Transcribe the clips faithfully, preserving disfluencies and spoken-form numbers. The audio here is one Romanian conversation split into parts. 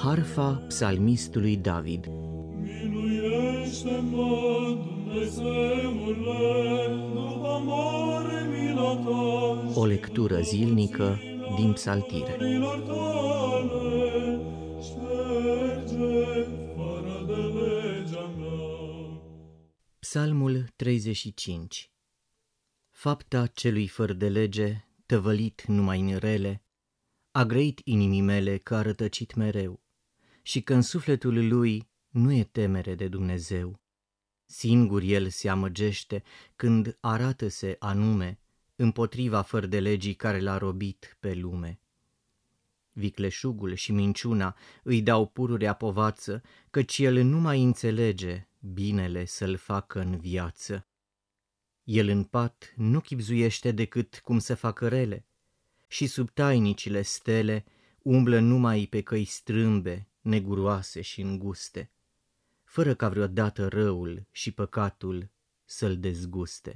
Harfa psalmistului David. Miluiește-mă, Dumnezeule, după mare mila ta. O lectură zilnică din Psaltire. Milor tale, șterge fără de legea mea. Psalmul treizeci și cinci. Fapta celui fără de lege, tăvălit numai în rele, a grăit inimii mele că a rătăcit mereu, și că în sufletul lui nu e temere de Dumnezeu. Singur el se amăgește când arată-se anume împotriva fără de legii care l-a robit pe lume. Vicleșugul și minciuna îi dau pururea povață, căci el nu mai înțelege binele să-l facă în viață. El în pat nu chibzuiește decât cum să facă rele, și sub tainicile stele umblă numai pe căi strâmbe, neguroase și înguste, fără ca vreodată răul și păcatul să-l dezguste.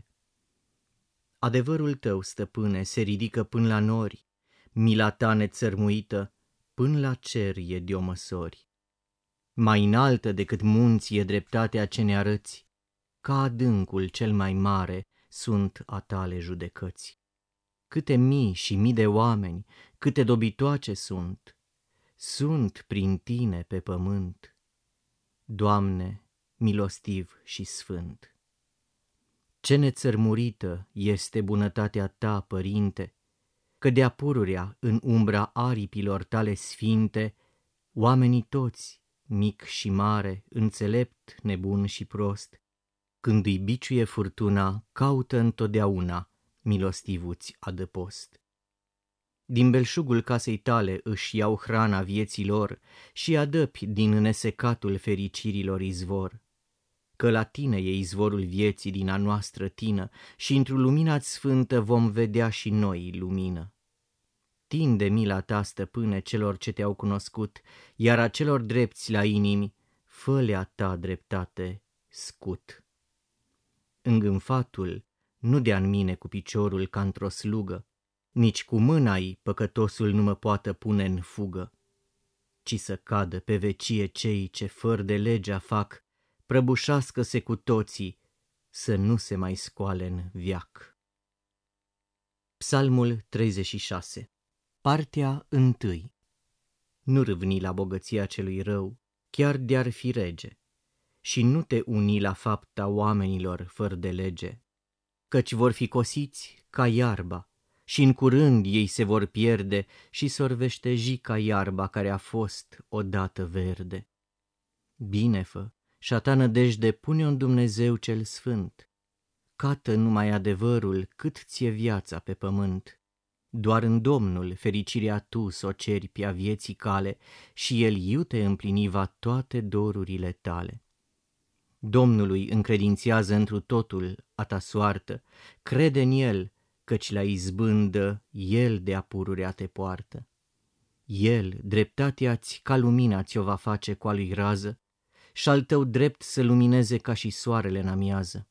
Adevărul tău, stăpâne, se ridică până la nori, mila ta nețărmuită până la cer e de-o măsori. Mai înaltă decât munții e dreptatea ce ne arăți, ca adâncul cel mai mare sunt a tale judecăți. Câte mii și mii de oameni, câte dobitoace sunt, sunt prin tine pe pământ. Doamne, milostiv și sfânt! Ce nețărmurită este bunătatea ta, Părinte, că de-a pururea în umbra aripilor tale sfinte, oamenii toți, mic și mare, înțelept, nebun și prost, când îi biciuie furtuna, caută întotdeauna milostivuți adăpost. Din belșugul casei tale își iau hrana vieții lor și adăpi din nesecatul fericirilor izvor. Că la tine e izvorul vieții din a noastră tină și într-o lumina sfântă vom vedea și noi lumină. Tinde mila ta, stăpâne, celor ce te-au cunoscut, iar a celor drepți la inimi, fă-le-a ta dreptate scut. Îngânfatul nu dea în mine cu piciorul ca într-o slugă, nici cu mâna-i păcătosul nu mă poată pune în fugă, ci să cadă pe vecie cei ce fără de legea fac, prăbușească-se cu toții, să nu se mai scoale în veac. Psalmul treizeci și șase. Partea întâi. Nu râvni la bogăția celui rău, chiar de-ar fi rege, și nu te uni la fapta oamenilor fără de lege, căci vor fi cosiți ca iarba, și în curând ei se vor pierde și sorvește ca iarba care a fost odată verde. Bine fă, și-a ta nădejde pune-o în Dumnezeu cel sfânt, cată numai adevărul cât ție viața pe pământ. Doar în Domnul fericirea tu s-o ceri pe-a vieții cale și El iute împliniva toate dorurile tale. Domnului încredințează întru totul a ta soartă, crede în El, căci la izbândă El de-a pururea te poartă. El, dreptatea-ți ca lumina ți-o va face cu a lui rază și-al tău drept să lumineze ca și soarele în amiază.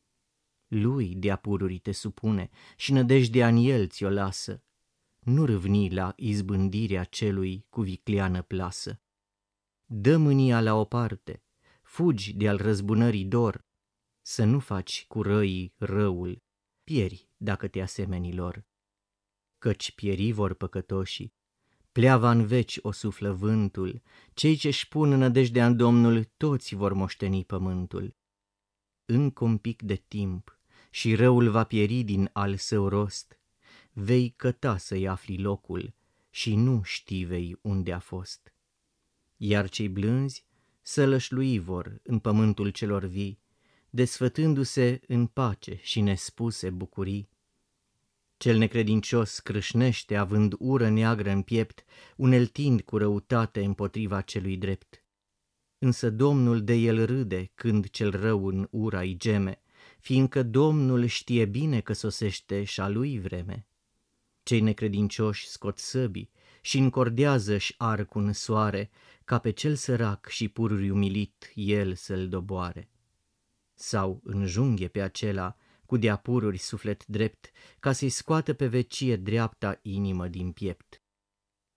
Lui de-a pururii te supune și nădejdea în El ți-o lasă, nu râvni la izbândirea celui cu vicleană plasă. Dă mânia la o parte, fugi de-al răzbunării dor, să nu faci cu răii răul, pieri dacă te asemeni lor. Căci pieri vor păcătoșii, pleava în veci o suflă vântul, cei ce-și pun nădejdea în Domnul toți vor moșteni pământul. Încă un pic de timp și răul va pieri din al său rost, vei căta să-i afli locul și nu știi vei unde a fost. Iar cei blânzi să lășlui vor în pământul celor vii, desfătându-se în pace și nespuse bucurii. Cel necredincios crâșnește având ură neagră în piept, uneltind cu răutate împotriva celui drept. Însă Domnul de el râde când cel rău în ura-i geme, fiindcă Domnul știe bine că sosește și-a lui vreme. Cei necredincioși scot săbii și încordează-și arcul în soare, ca pe cel sărac și pururi umilit el să-l doboare. Sau înjunghe pe acela cu de-a pururi suflet drept, ca să-i scoată pe vecie dreapta inimă din piept.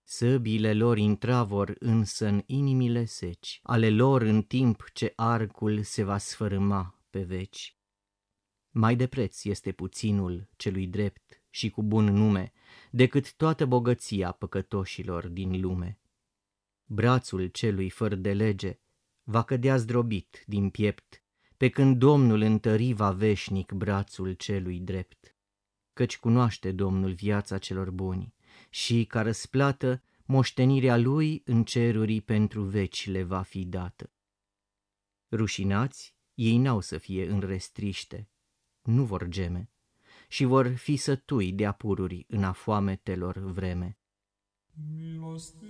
Săbiile lor intravor însă în inimile seci, ale lor în timp ce arcul se va sfărâma pe veci. Mai de preț este puținul celui drept și cu bun nume, decât toată bogăția păcătoșilor din lume. Brațul celui fără de lege va cădea zdrobit din piept, pe când Domnul întări va veșnic brațul celui drept. Căci cunoaște Domnul viața celor buni și, ca răsplată, moștenirea lui în ceruri pentru veci le va fi dată. Rușinați, ei n-au să fie în restriște, nu vor geme, și vor fi sătui de apururi în afoametelor vreme. Milostive.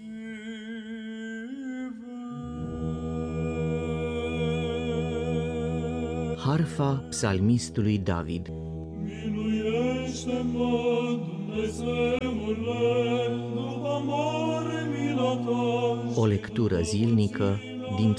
Harfa psalmistului David. Miluiește-mă, Dumnezeule, după mare mila ta. O lectură zilnică din